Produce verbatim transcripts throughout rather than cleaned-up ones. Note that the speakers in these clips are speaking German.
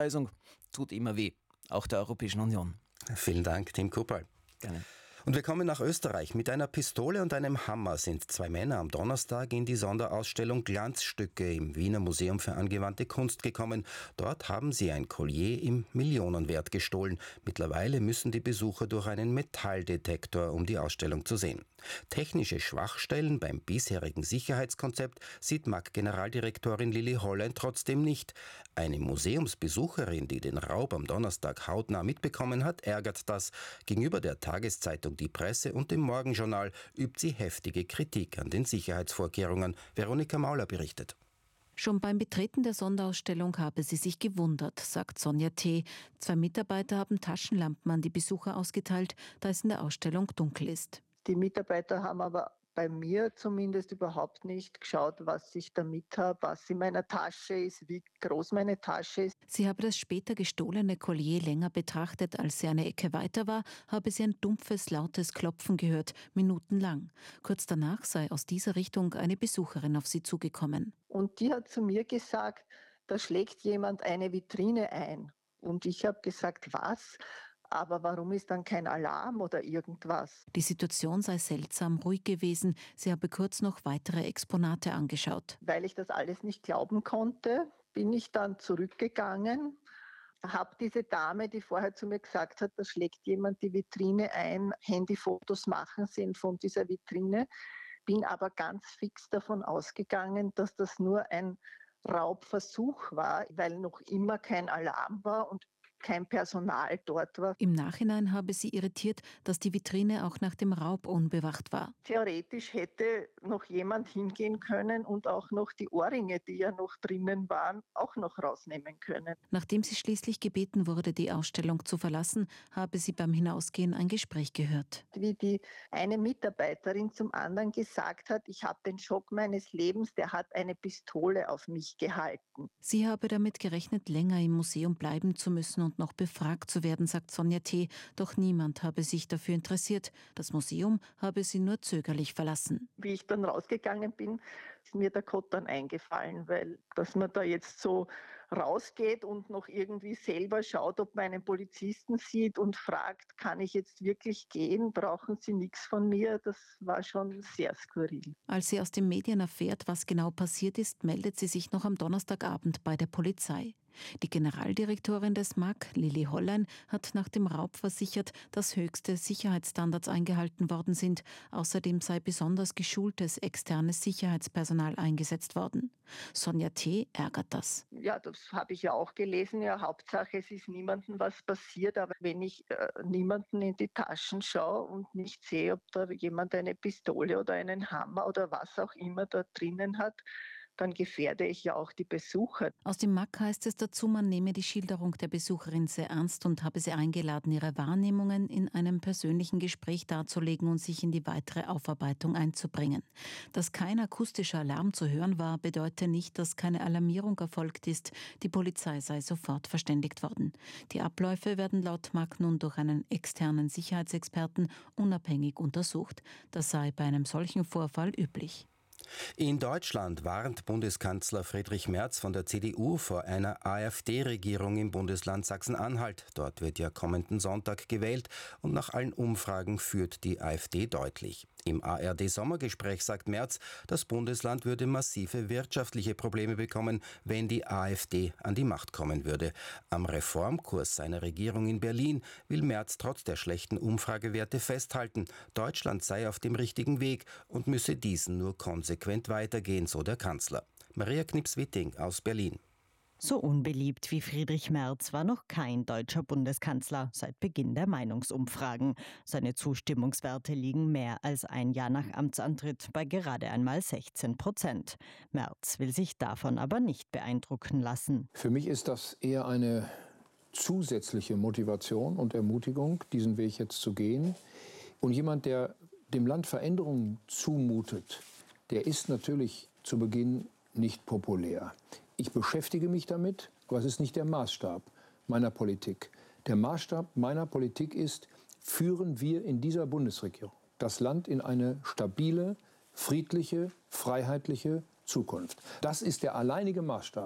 Weisung tut immer weh, auch der Europäischen Union. Vielen Dank, Tim Kuppal. Gerne. Und wir kommen nach Österreich. Mit einer Pistole und einem Hammer sind zwei Männer am Donnerstag in die Sonderausstellung Glanzstücke im Wiener Museum für angewandte Kunst gekommen. Dort haben sie ein Collier im Millionenwert gestohlen. Mittlerweile müssen die Besucher durch einen Metalldetektor, um die Ausstellung zu sehen. Technische Schwachstellen beim bisherigen Sicherheitskonzept sieht M A G-Generaldirektorin Lili Hollein trotzdem nicht. Eine Museumsbesucherin, die den Raub am Donnerstag hautnah mitbekommen hat, ärgert das. Gegenüber der Tageszeitung Die Presse und dem Morgenjournal übt sie heftige Kritik an den Sicherheitsvorkehrungen. Veronika Mauler berichtet. Schon beim Betreten der Sonderausstellung habe sie sich gewundert, sagt Sonja T. Zwei Mitarbeiter haben Taschenlampen an die Besucher ausgeteilt, da es in der Ausstellung dunkel ist. Die Mitarbeiter haben aber bei mir zumindest überhaupt nicht geschaut, was ich damit habe, was in meiner Tasche ist, wie groß meine Tasche ist. Sie habe das später gestohlene Collier länger betrachtet. Als sie eine Ecke weiter war, habe sie ein dumpfes, lautes Klopfen gehört, minutenlang. Kurz danach sei aus dieser Richtung eine Besucherin auf sie zugekommen. Und die hat zu mir gesagt, da schlägt jemand eine Vitrine ein. Und ich habe gesagt, was? Aber warum ist dann kein Alarm oder irgendwas? Die Situation sei seltsam ruhig gewesen. Sie habe kurz noch weitere Exponate angeschaut. Weil ich das alles nicht glauben konnte, bin ich dann zurückgegangen, habe diese Dame, die vorher zu mir gesagt hat, da schlägt jemand die Vitrine ein, Handyfotos machen sehen von dieser Vitrine, bin aber ganz fix davon ausgegangen, dass das nur ein Raubversuch war, weil noch immer kein Alarm war und kein Personal dort war. Im Nachhinein habe sie irritiert, dass die Vitrine auch nach dem Raub unbewacht war. Theoretisch hätte noch jemand hingehen können und auch noch die Ohrringe, die ja noch drinnen waren, auch noch rausnehmen können. Nachdem sie schließlich gebeten wurde, die Ausstellung zu verlassen, habe sie beim Hinausgehen ein Gespräch gehört. Wie die eine Mitarbeiterin zum anderen gesagt hat, ich habe den Schock meines Lebens, der hat eine Pistole auf mich gehalten. Sie habe damit gerechnet, länger im Museum bleiben zu müssen und noch befragt zu werden, sagt Sonja T. Doch niemand habe sich dafür interessiert. Das Museum habe sie nur zögerlich verlassen. Wie ich dann rausgegangen bin, ist mir der Code dann eingefallen, weil dass man da jetzt so rausgeht und noch irgendwie selber schaut, ob man einen Polizisten sieht und fragt, kann ich jetzt wirklich gehen, brauchen Sie nichts von mir, das war schon sehr skurril. Als sie aus den Medien erfährt, was genau passiert ist, meldet sie sich noch am Donnerstagabend bei der Polizei. Die Generaldirektorin des M A G, Lili Hollein, hat nach dem Raub versichert, dass höchste Sicherheitsstandards eingehalten worden sind. Außerdem sei besonders geschultes externes Sicherheitspersonal eingesetzt worden. Sonja T. ärgert das. Ja, das habe ich ja auch gelesen. Ja, Hauptsache, es ist niemandem was passiert. Aber wenn ich äh, niemanden in die Taschen schaue und nicht sehe, ob da jemand eine Pistole oder einen Hammer oder was auch immer da drinnen hat, dann gefährde ich ja auch die Besucher. Aus dem M A G heißt es dazu, man nehme die Schilderung der Besucherin sehr ernst und habe sie eingeladen, ihre Wahrnehmungen in einem persönlichen Gespräch darzulegen und sich in die weitere Aufarbeitung einzubringen. Dass kein akustischer Alarm zu hören war, bedeute nicht, dass keine Alarmierung erfolgt ist. Die Polizei sei sofort verständigt worden. Die Abläufe werden laut M A G nun durch einen externen Sicherheitsexperten unabhängig untersucht. Das sei bei einem solchen Vorfall üblich. In Deutschland warnt Bundeskanzler Friedrich Merz von der C D U vor einer AfD-Regierung im Bundesland Sachsen-Anhalt. Dort wird ja kommenden Sonntag gewählt und nach allen Umfragen führt die AfD deutlich. Im A R D-Sommergespräch sagt Merz, das Bundesland würde massive wirtschaftliche Probleme bekommen, wenn die AfD an die Macht kommen würde. Am Reformkurs seiner Regierung in Berlin will Merz trotz der schlechten Umfragewerte festhalten, Deutschland sei auf dem richtigen Weg und müsse diesen nur konsequent weitergehen, so der Kanzler. Maria Knips-Witting aus Berlin. So unbeliebt wie Friedrich Merz war noch kein deutscher Bundeskanzler seit Beginn der Meinungsumfragen. Seine Zustimmungswerte liegen mehr als ein Jahr nach Amtsantritt bei gerade einmal sechzehn Prozent. Merz will sich davon aber nicht beeindrucken lassen. Für mich ist das eher eine zusätzliche Motivation und Ermutigung, diesen Weg jetzt zu gehen. Und jemand, der dem Land Veränderungen zumutet, der ist natürlich zu Beginn nicht populär. Ich beschäftige mich damit, aber es ist nicht der Maßstab meiner Politik. Der Maßstab meiner Politik ist, führen wir in dieser Bundesregierung das Land in eine stabile, friedliche, freiheitliche Zukunft. Das ist der alleinige Maßstab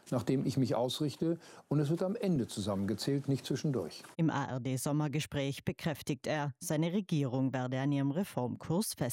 nach dem ich mich ausrichte. Und es wird am Ende zusammengezählt, nicht zwischendurch. Im A R D-Sommergespräch bekräftigt er, seine Regierung werde an ihrem Reformkurs festhalten.